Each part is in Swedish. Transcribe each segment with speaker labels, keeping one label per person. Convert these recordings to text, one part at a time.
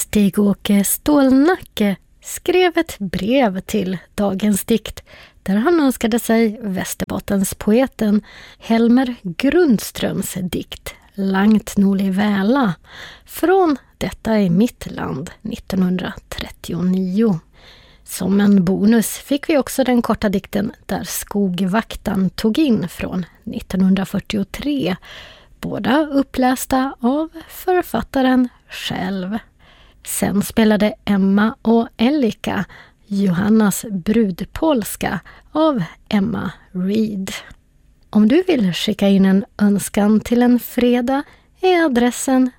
Speaker 1: Stig-Åke Stålnacke skrev ett brev till Dagens dikt där han önskade sig Västerbottenspoeten Helmer Grundströms dikt Langt Norli Väla från Detta är mitt land 1939. Som en bonus fick vi också den korta dikten Där skogvaktan tog in från 1943. Båda upplästa av författaren själv. Sen spelade Emma och Elika Johannas brudpolska av Emma Reed. Om du vill skicka in en önskan till en fredag är adressen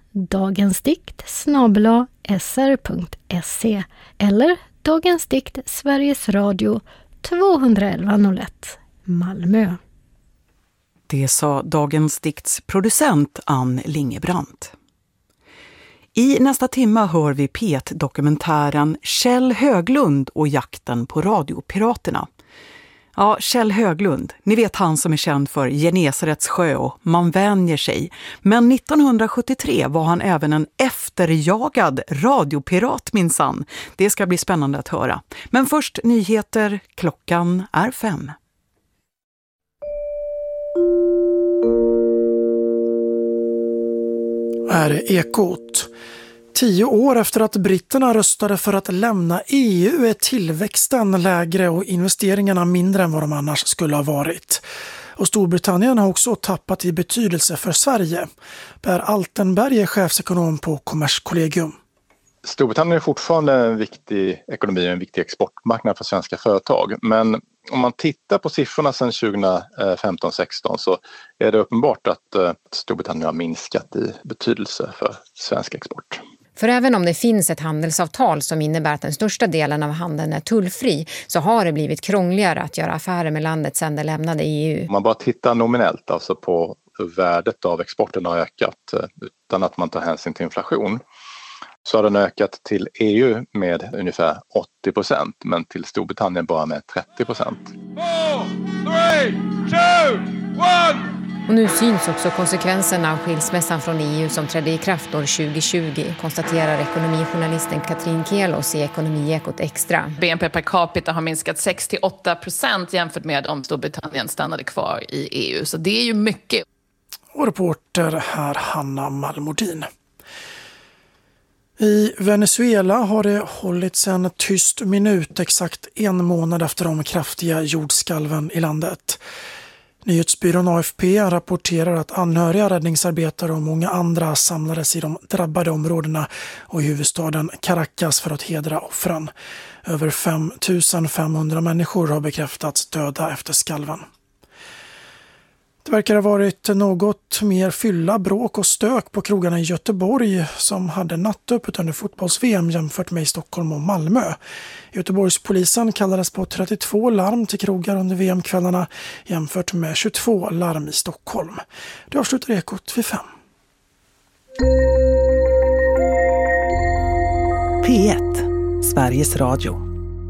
Speaker 1: dagensdikt@sr.se eller Dagens dikt Sveriges Radio 21101 Malmö.
Speaker 2: Det sa Dagens dikts producent Ann Lingebrandt. I nästa timma hör vi P1-dokumentären Kjell Höglund och jakten på radiopiraterna. Ja, Kjell Höglund, ni vet han som är känd för Genesarets sjö och Man vänjer sig. Men 1973 var han även en efterjagad radiopirat minsann. Det ska bli spännande att höra. Men först nyheter, klockan är 5.
Speaker 3: Är Ekot. 10 år efter att britterna röstade för att lämna EU är tillväxten lägre och investeringarna mindre än vad de annars skulle ha varit. Och Storbritannien har också tappat i betydelse för Sverige. Per Altenberg är chefsekonom på Kommerskollegium.
Speaker 4: Storbritannien är fortfarande en viktig ekonomi och en viktig exportmarknad för svenska företag. Men om man tittar på siffrorna sedan 2015-16 så är det uppenbart att Storbritannien har minskat i betydelse för svensk export.
Speaker 5: För även om det finns ett handelsavtal som innebär att den största delen av handeln är tullfri så har det blivit krångligare att göra affärer med landet sedan det lämnade EU.
Speaker 4: Om man bara tittar nominellt, alltså på hur värdet av exporten har ökat utan att man tar hänsyn till inflation, så har den ökat till EU med ungefär 80%, men till Storbritannien bara med 30%.
Speaker 6: 4, 3, 2, 1!
Speaker 5: Och nu syns också konsekvenserna av skilsmässan från EU som trädde i kraft år 2020, konstaterar ekonomijournalisten Katrin Kelos i Ekonomiekot Extra.
Speaker 7: BNP per capita har minskat 6-8% jämfört med om Storbritannien stannade kvar i EU. Så det är ju mycket.
Speaker 3: Och reporter här Hanna Malmordin. I Venezuela har det hållits en tyst minut exakt 1 månad efter de kraftiga jordskalven i landet. Nyhetsbyrån AFP rapporterar att anhöriga, räddningsarbetare och många andra samlades i de drabbade områdena och i huvudstaden Caracas för att hedra offren. Över 5500 människor har bekräftats döda efter skalven. Det verkar ha varit något mer fylla, bråk och stök på krogarna i Göteborg som hade nattöppet under fotbolls-VM jämfört med i Stockholm och Malmö. Göteborgspolisen kallades på 32 larm till krogar under VM-kvällarna jämfört med 22 larm i Stockholm. Det avslutar Ekot vid 5.
Speaker 2: P1, Sveriges Radio.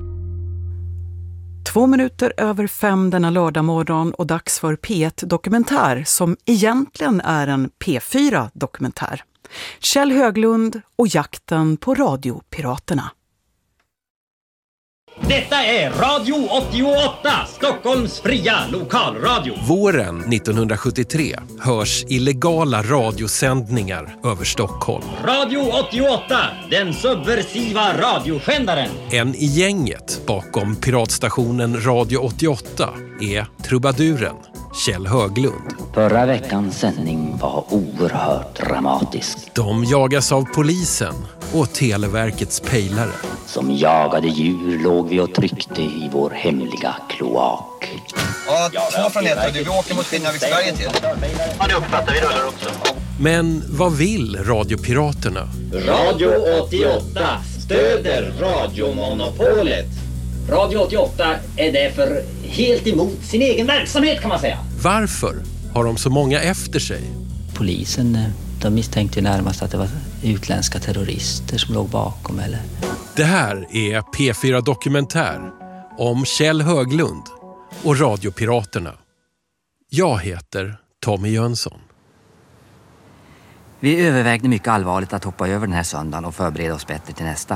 Speaker 2: 2 minuter över 5 denna lördagmorgon och dags för P1-dokumentär som egentligen är en P4-dokumentär. Kjell Höglund och jakten på radiopiraterna.
Speaker 8: Detta är Radio 88, Stockholms fria lokalradio.
Speaker 9: Våren 1973 hörs illegala radiosändningar över Stockholm.
Speaker 8: Radio 88, den subversiva radioskändaren.
Speaker 9: En i gänget bakom piratstationen Radio 88 är trubaduren Kjell Höglund.
Speaker 10: Förra veckans sändning var oerhört dramatisk.
Speaker 9: De jagas av polisen och Televerkets pejlare.
Speaker 10: Som jagade djur låg vi och tryckte i vår hemliga kloak.
Speaker 11: Ja, 2 från ett. Vi åker mot Finnavik-Sverige till.
Speaker 8: Ja, det uppfattar vi rullar också.
Speaker 9: Men vad vill radiopiraterna?
Speaker 8: Radio 88 stöder radiomonopolet. Radio 88 är därför helt emot sin egen verksamhet kan man säga.
Speaker 9: Varför har de så många efter sig?
Speaker 10: Polisen, de misstänkte närmast att det var utländska terrorister som låg bakom eller...
Speaker 9: Det här är P4 Dokumentär om Kjell Höglund och radiopiraterna. Jag heter Tommy Jönsson.
Speaker 10: Vi övervägde mycket allvarligt att hoppa över den här söndagen och förbereda oss bättre till nästa.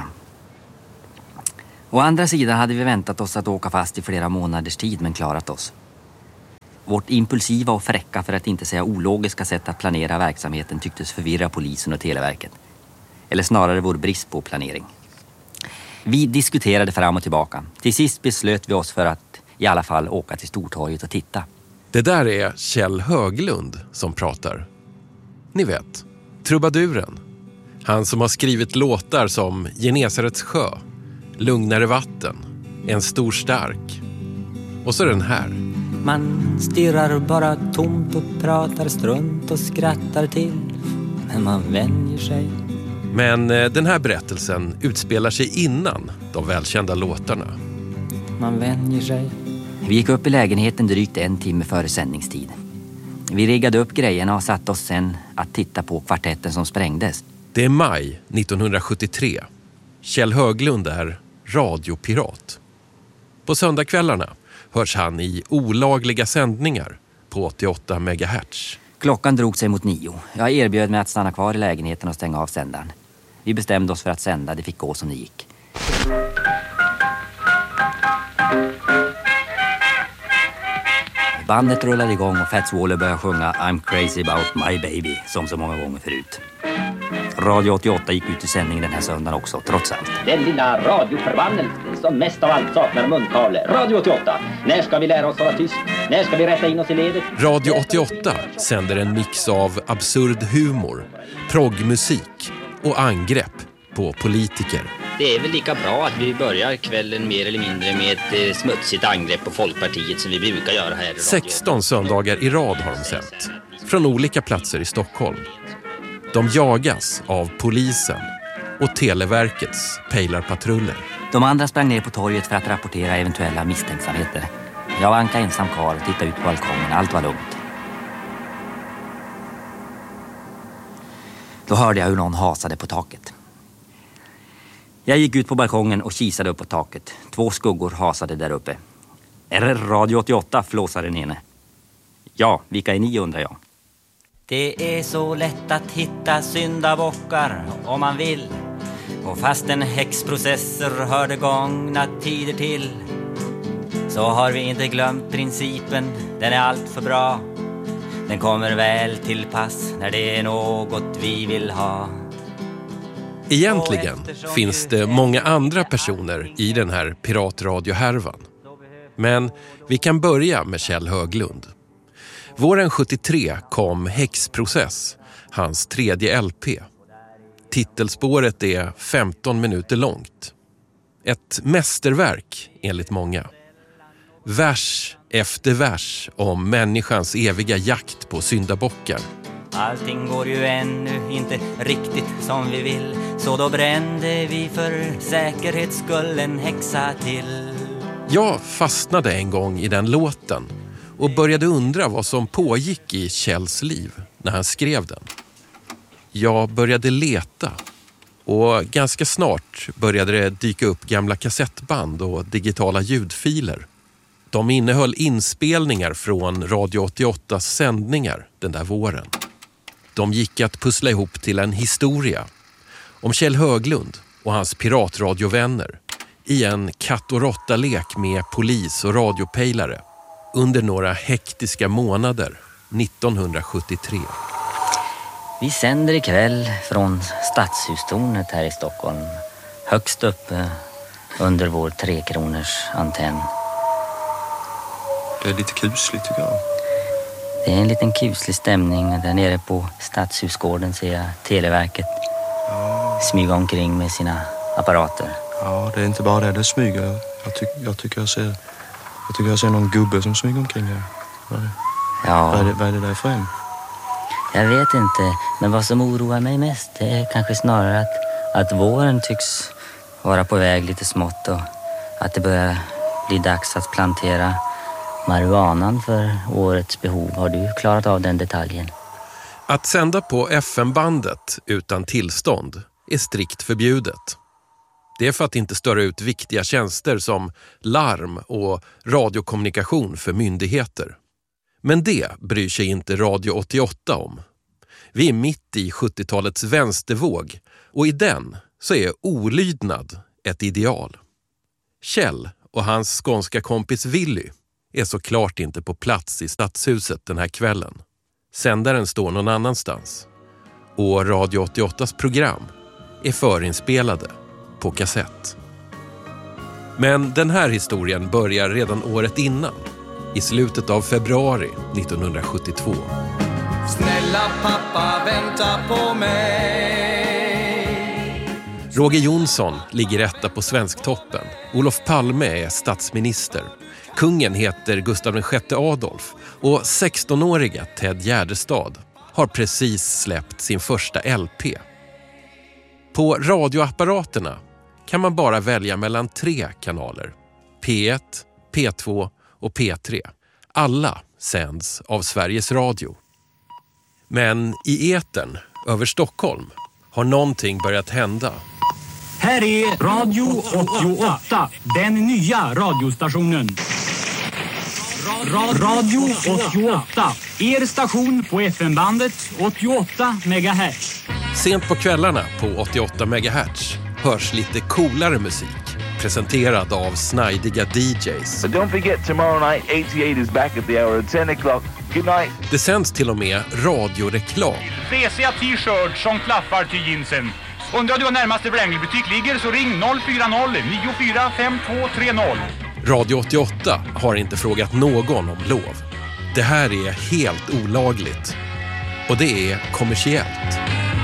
Speaker 10: Å andra sidan hade vi väntat oss att åka fast i flera månaders tid men klarat oss. Vårt impulsiva och fräcka, för att inte säga ologiska sätt att planera verksamheten tycktes förvirra polisen och Televerket. Eller snarare vår brist på planering. Vi diskuterade fram och tillbaka. Till sist beslöt vi oss för att i alla fall åka till Stortorget och titta.
Speaker 9: Det där är Kjell Höglund som pratar. Ni vet, trubaduren. Han som har skrivit låtar som Genesarets sjö, Lugnare vatten, En stor stark. Och så den här.
Speaker 10: Man stirrar bara tomt och pratar strunt och skrattar till. Men man vänjer sig.
Speaker 9: Men den här berättelsen utspelar sig innan de välkända låtarna.
Speaker 10: Man vänjer sig. Vi gick upp i lägenheten drygt 1 timme före sändningstid. Vi riggade upp grejerna och satte oss sen att titta på kvartetten som sprängdes.
Speaker 9: Det är maj 1973. Kjell Höglund är radiopirat. På söndagskvällarna hörs han i olagliga sändningar på 88 MHz.
Speaker 10: Klockan drog sig mot 9. Jag erbjöd mig att stanna kvar i lägenheten och stänga av sändaren. Vi bestämde oss för att sända, det fick gå som det gick. Bandet rullade igång och Fats Waller började sjunga I'm crazy about my baby, som så många gånger förut. Radio 88 gick ut i sändning den här söndagen också, trots allt.
Speaker 8: Den lilla radioförbannelsen som mest av allt saknar munkavle. Radio 88, när ska vi lära oss vara tyst? När ska vi rätta in oss i ledet?
Speaker 9: Radio 88 sänder en mix av absurd humor, proggmusik och angrepp på politiker.
Speaker 12: Det är väl lika bra att vi börjar kvällen mer eller mindre med ett smutsigt angrepp på Folkpartiet som vi brukar göra här.
Speaker 9: 16 söndagar i rad har de sänt, från olika platser i Stockholm. De jagas av polisen och Televerkets pejlarpatruller.
Speaker 10: De andra sprang ner på torget för att rapportera eventuella misstänksamheter. Jag var Anka ensam kvar och tittade ut på balkongen. Allt var lugnt. Då hörde jag hur någon hasade på taket. Jag gick ut på balkongen och kisade upp på taket. 2 skuggor hasade där uppe. Är det Radio 88, flåsade den ene. Ja, vilka är ni, undrar jag. Det är så lätt att hitta syndabockar om man vill. Och fast en häxprocesser hörde gångna tider till, så har vi inte glömt principen, den är allt för bra. Den kommer väl till pass när det är något vi vill ha.
Speaker 9: Egentligen finns det många andra personer i den här piratradiohärvan. Men vi kan börja med Kjell Höglund. Våren 73 kom Häxprocess, hans 3:e LP. Titelspåret är 15 minuter långt. Ett mästerverk enligt många. Vers efter vers om människans eviga jakt på syndabockar.
Speaker 10: Allting går ju ännu inte riktigt som vi vill, så då brände vi för säkerhets skull en häxa till.
Speaker 9: Jag fastnade en gång i den låten och började undra vad som pågick i Kjells liv när han skrev den. Jag började leta och ganska snart började det dyka upp gamla kassettband och digitala ljudfiler. De innehöll inspelningar från Radio 88s sändningar den där våren. De gick att pussla ihop till en historia om Kjell Höglund och hans piratradiovänner i en katt- och råttalek med polis och radiopejlare under några hektiska månader 1973.
Speaker 10: Vi sänder ikväll från Stadshustornet här i Stockholm, högst uppe under vår 3-kronors antenn.
Speaker 13: Det är lite kusligt tycker jag.
Speaker 10: Det är en liten kuslig stämning. Där nere på Stadshusgården ser jag Televerket smyga omkring med sina apparater.
Speaker 13: Ja, det är inte bara det smyger. Jag tycker jag ser någon gubbe som smyger omkring här. Vad är det där för en?
Speaker 10: Jag vet inte, men vad som oroar mig mest det är kanske snarare att våren tycks vara på väg lite smått och att det börjar bli dags att plantera marijuanan för årets behov. Har du klarat av den detaljen?
Speaker 9: Att sända på FM-bandet utan tillstånd är strikt förbjudet. Det är för att inte störa ut viktiga tjänster som larm och radiokommunikation för myndigheter. Men det bryr sig inte Radio 88 om. Vi är mitt i 70-talets vänstervåg och i den så är olydnad ett ideal. Kjell och hans skånska kompis Willy är såklart inte på plats i Stadshuset den här kvällen. Sändaren står någon annanstans. Och Radio 88s program är förinspelade på kassett. Men den här historien börjar redan året innan, i slutet av februari 1972.
Speaker 14: Snälla pappa, vänta på mig.
Speaker 9: Roger Jonsson ligger etta på Svensktoppen. Olof Palme är statsminister. Kungen heter Gustav VI Adolf och 16-åriga Ted Gärdestad har precis släppt sin första LP. På radioapparaterna kan man bara välja mellan 3 kanaler. P1, P2 och P3. Alla sänds av Sveriges Radio. Men i etern över Stockholm har någonting börjat hända.
Speaker 15: Här är Radio 88, den nya radiostationen. Radio 88, er station på FM-bandet 88 MHz.
Speaker 9: Sent på kvällarna på 88 MHz hörs lite coolare musik. Presenterad av snajdiga DJs.
Speaker 16: But don't forget tomorrow night 88 is back at the hour at 10 o'clock. Good night.
Speaker 9: Det sänds till och med radioreklam.
Speaker 15: Fesiga t-shirts som klaffar till jeansen. Undrar du var närmaste Wrangler-butik ligger så ring 040-945230.
Speaker 9: Radio 88 har inte frågat någon om lov. Det här är helt olagligt. Och det är kommersiellt.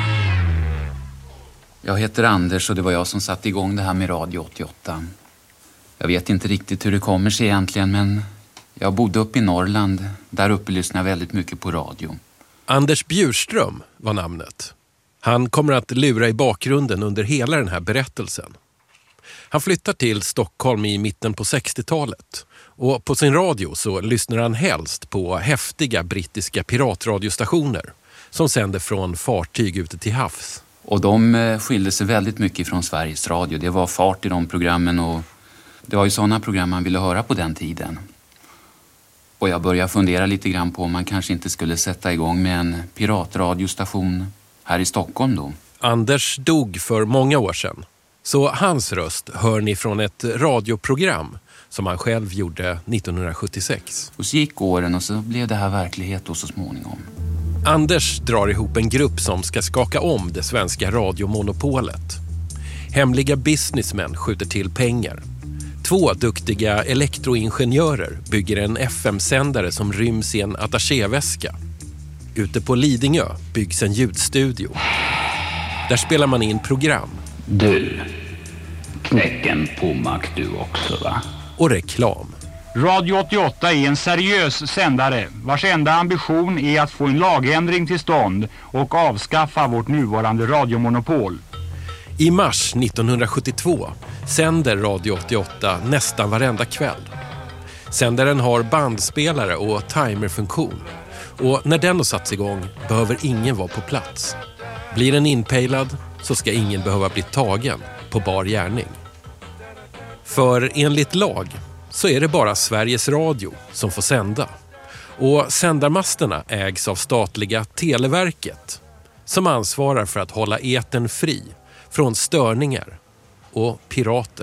Speaker 17: Jag heter Anders och det var jag som satte igång det här med Radio 88. Jag vet inte riktigt hur det kommer sig egentligen, men jag bodde uppe i Norrland. Där uppe lyssnade jag väldigt mycket på radio.
Speaker 9: Anders Bjurström var namnet. Han kommer att lura i bakgrunden under hela den här berättelsen. Han flyttar till Stockholm i mitten på 60-talet. Och på sin radio så lyssnar han helst på häftiga brittiska piratradiostationer som sänder från fartyg ute till havs.
Speaker 17: Och de skilde sig väldigt mycket från Sveriges Radio. Det var fart i de programmen och det var ju sådana program man ville höra på den tiden. Och jag började fundera lite grann på om man kanske inte skulle sätta igång med en piratradiostation här i Stockholm då.
Speaker 9: Anders dog för många år sedan. Så hans röst hör ni från ett radioprogram som han själv gjorde 1976.
Speaker 17: Och så gick åren och så blev det här verklighet då så småningom.
Speaker 9: Anders drar ihop en grupp som ska skaka om det svenska radiomonopolet. Hemliga businessmän skjuter till pengar. 2 duktiga elektroingenjörer bygger en FM-sändare som ryms i en attachéväska. Ute på Lidingö byggs en ljudstudio. Där spelar man in program.
Speaker 18: Du, knäcken på Mac du också va?
Speaker 9: Och reklam.
Speaker 15: Radio 88 är en seriös sändare vars enda ambition är att få en lagändring till stånd och avskaffa vårt nuvarande radiomonopol.
Speaker 9: I mars 1972 sänder Radio 88 nästan varenda kväll. Sändaren har bandspelare och timerfunktion. Och när den har satts igång behöver ingen vara på plats. Blir den inpejlad så ska ingen behöva bli tagen på bar gärning. För enligt lag så är det bara Sveriges Radio som får sända. Och sändarmasterna ägs av statliga Televerket som ansvarar för att hålla etern fri från störningar och pirater.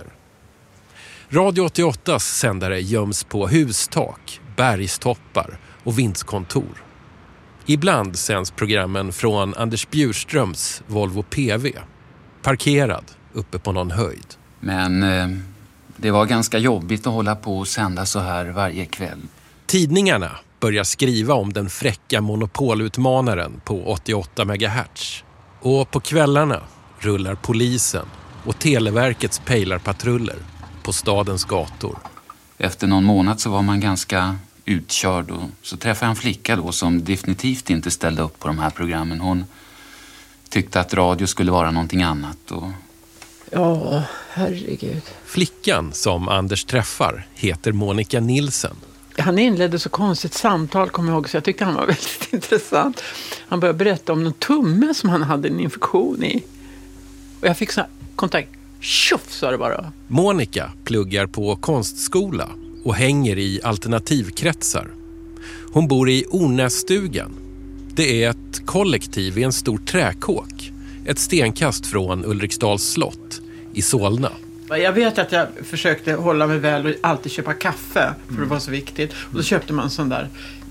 Speaker 9: Radio 88s sändare göms på hustak, bergstoppar och vindskontor. Ibland sänds programmen från Anders Bjurströms Volvo PV, parkerad uppe på någon höjd.
Speaker 17: Men det var ganska jobbigt att hålla på och sända så här varje kväll.
Speaker 9: Tidningarna börjar skriva om den fräcka monopolutmanaren på 88 MHz. Och på kvällarna rullar polisen och Televerkets pejlarpatruller på stadens gator.
Speaker 17: Efter någon månad så var man ganska utkörd och så träffade jag en flicka då som definitivt inte ställde upp på de här programmen. Hon tyckte att radio skulle vara någonting annat. Och...
Speaker 19: Ja, herregud.
Speaker 9: Flickan som Anders träffar heter Monica Nilsen.
Speaker 19: Han inledde så konstigt samtal, kommer jag ihåg, så jag tyckte han var väldigt intressant. Han började berätta om någon tumme som han hade en infektion i. Och jag fick sån här kontakt. Tjoff, sa det bara.
Speaker 9: Monica pluggar på konstskola och hänger i alternativkretsar. Hon bor i Ornässtugan. Det är ett kollektiv i en stor träkåk. Ett stenkast från Ulriksdals slott i Solna.
Speaker 19: Jag vet att jag försökte hålla mig väl och alltid köpa kaffe, för det var så viktigt. Och då köpte man sån där